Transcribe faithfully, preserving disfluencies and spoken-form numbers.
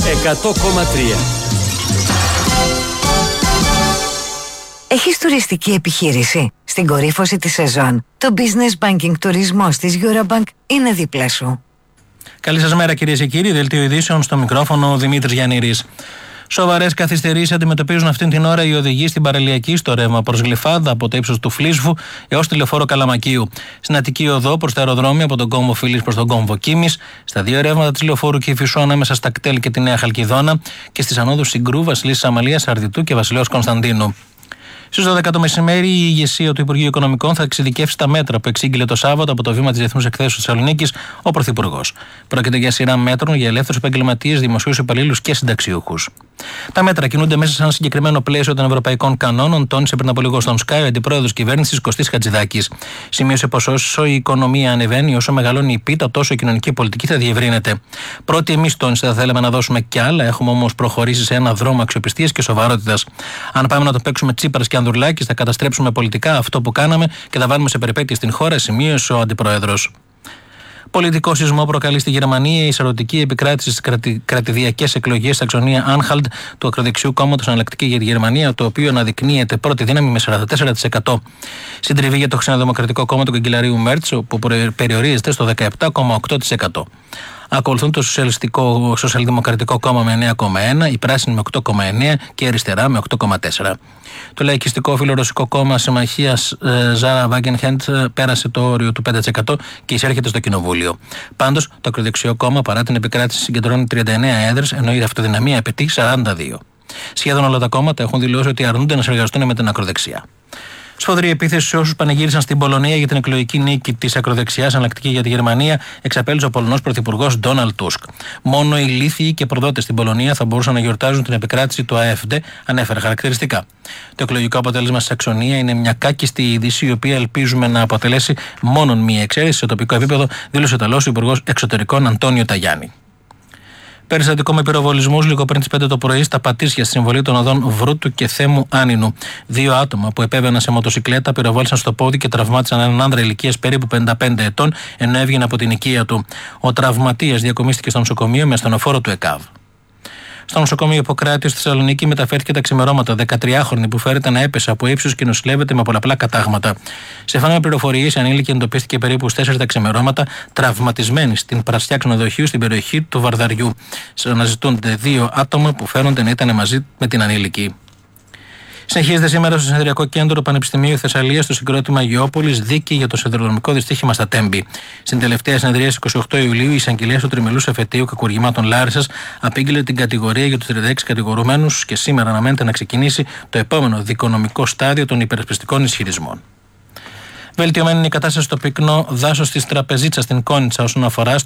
εκατό κόμμα τρία. Έχεις τουριστική επιχείρηση? Στην κορύφωση της σεζόν, το Business Banking τουρισμός της Eurobank είναι δίπλα σου. Καλή σας μέρα κυρίες και κύριοι, δελτίο ειδήσεων στο μικρόφωνο ο Δημήτρης Γιαννήρης. Σοβαρές καθυστερήσεις αντιμετωπίζουν αυτήν την ώρα οι οδηγοί στην παραλιακή στο ρεύμα προς Γλυφάδα από το ύψος του Φλίσβου έως τη λεωφόρο Καλαμακίου. Στην Αττική Οδό προς τα αεροδρόμια από τον κόμβο Φίλης προς τον κόμβο Κίμης, στα δύο ρεύματα της λεωφόρου Κηφισού ανάμεσα στα Κτέλ και τη Νέα Χαλκιδόνα και στις ανόδους Συγκρού, Βασιλίσσης Αμαλίας, Αρδιτού και Βασιλέως Κωνσταντίνου. Στις δώδεκα το μεσημέρι, η ηγεσία του Υπουργείου Οικονομικών θα εξειδικεύσει τα μέτρα που εξήγηλε το Σάββατο από το βήμα της Διεθνούς Εκθέσεως Θεσσαλονίκης ο Πρωθυπουργός. Πρόκειται για σειρά μέτρων για ελεύθερους επαγγελματίες, δημοσίους υπαλλήλους και συνταξιούχους. Τα μέτρα κινούνται μέσα σε ένα συγκεκριμένο πλαίσιο των ευρωπαϊκών κανόνων, τόνισε πριν από λίγο στον Sky ο αντιπρόεδρος κυβέρνησης Κωστής Χατζηδάκης. Σημείωσε πως όσο η οικονομία ανεβαίνει, όσο μεγαλώνει η πίτα, τόσο η κοινωνική πολιτική θα διευρύνεται. Πρώτοι εμείς, τόνισε, θα θέλαμε να δώσουμε κι άλλα, έχουμε όμως προχωρήσει σε ένα δρόμο αξιοπιστίας και σοβαρότητας. Αν πάμε να το παίξουμε Τσίπρας και Ανδρουλάκης, θα καταστρέψουμε πολιτικά αυτό που κάναμε και θα βάλουμε σε περιπέτεια στην χώρα, σημείωσε ο αντιπρόεδρος. Πολιτικό σεισμό προκαλεί στη Γερμανία η εισαρωτική επικράτηση στις κρατη, κρατηδιακές εκλογές στα αξονία Άνχαλτ του ακροδεξιού κόμματος Εναλλακτική για τη Γερμανία, το οποίο αναδεικνύεται πρώτη δύναμη με σαράντα τέσσερα τοις εκατό. Συντριβή για το Χριστιανοδημοκρατικό κόμμα του καγκελαρίου Μέρτς, που περιορίζεται στο δεκαεπτά κόμμα οκτώ τοις εκατό. Ακολουθούν το Σοσιαλδημοκρατικό Κόμμα με εννέα κόμμα ένα, η Πράσινη με οκτώ κόμμα εννέα και η Αριστερά με οκτώ κόμμα τέσσερα. Το Λαϊκιστικό Φιλορωσικό Κόμμα Συμμαχίας ε, Ζάρα Βάγκενχεντ πέρασε το όριο του πέντε τοις εκατό και εισέρχεται στο Κοινοβούλιο. Πάντως, το ακροδεξιό κόμμα παρά την επικράτηση συγκεντρώνει τριάντα εννέα έδρες, ενώ η αυτοδυναμία απαιτεί σαράντα δύο. Σχεδόν όλα τα κόμματα έχουν δηλώσει ότι αρνούνται να συνεργαστούν με την ακροδεξιά. Σφοδρή επίθεση σε όσους πανηγύρισαν στην Πολωνία για την εκλογική νίκη της ακροδεξιάς Εναλλακτική για τη Γερμανία, εξαπέλυσε ο Πολωνός Πρωθυπουργός Ντόναλντ Τούσκ. Μόνο οι λίθιοι και προδότες στην Πολωνία θα μπορούσαν να γιορτάζουν την επικράτηση του έι εφ ντι, ανέφερε χαρακτηριστικά. Το εκλογικό αποτέλεσμα στη Σαξονία είναι μια κάκιστη είδηση, η οποία ελπίζουμε να αποτελέσει μόνον μία εξαίρεση σε τοπικό επίπεδο, δήλωσε ο Ιταλός Υπουργός Εξωτερικών Αντώνιο Ταγιάννη. Περιστατικό με πυροβολισμούς λίγο πριν τις πέντε το πρωί στα Πατήσια στη συμβολή των οδών Βρούτου και Θέμου Άνινου. Δύο άτομα που επέβαιναν σε μοτοσικλέτα πυροβόλησαν στο πόδι και τραυμάτισαν έναν άνδρα ηλικίας περίπου πενήντα πέντε ετών, ενώ έβγαινε από την οικία του. Ο τραυματίας διακομίστηκε στο νοσοκομείο με ασθενοφόρο του ΕΚΑΒ. Στο νοσοκομείο Ιπποκράτειο στη Θεσσαλονίκη μεταφέρθηκε τα ξημερώματα δεκατριάχρονη που φέρεται να έπεσε από ύψος και νοσηλεύεται με πολλαπλά κατάγματα. Σύμφωνα με πληροφορίες, η ανήλικη εντοπίστηκε περίπου στις τέσσερις τα ξημερώματα τραυματισμένη στην Πρασιά ξενοδοχείου στην περιοχή του Βαρδαριού. Αναζητούνται δύο άτομα που φαίνονται να ήταν μαζί με την ανήλικη. Συνεχίζεται σήμερα στο Συνεδριακό Κέντρο Πανεπιστημίου Θεσσαλίας στο συγκρότημα Αγιώπολης δίκη για το σιδηροδρομικό δυστύχημα στα Τέμπη. Στην τελευταία συνεδρία στις είκοσι οκτώ Ιουλίου, η εισαγγελέα του τριμελούς εφετείου κακουργημάτων Λάρισσας απήγγειλε την κατηγορία για τους τριάντα έξι κατηγορουμένους και σήμερα αναμένεται να ξεκινήσει το επόμενο δικονομικό στάδιο των υπερασπιστικών ισχυρισμών. Βελτιωμένη είναι η κατάσταση στο πυκνό δάσος της Τραπεζίτσας στην Κόνιτσα όσον αφορά